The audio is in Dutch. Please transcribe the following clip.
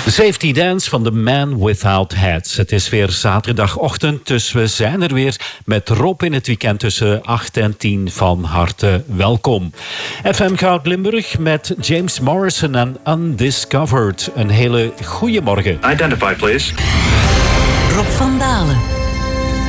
Safety Dance van The Man Without Hats. Het is weer zaterdagochtend, dus we zijn er weer met Rob in het weekend tussen 8 en 10. Van harte welkom. FM Goud Limburg met James Morrison en Undiscovered. Een hele goede morgen. Identify, please. Rob van Dalen.